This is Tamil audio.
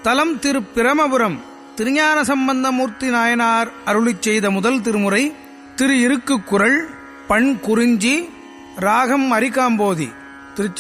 தலம் திரு பிரமபுரம். திருஞான சம்பந்தமூர்த்தி நாயனார் அருளிச் செய்த முதல் திருமுறை. திரு இருக்கு குறள். பண் குறிஞ்சி. ராகம் அரிகாம்போதி.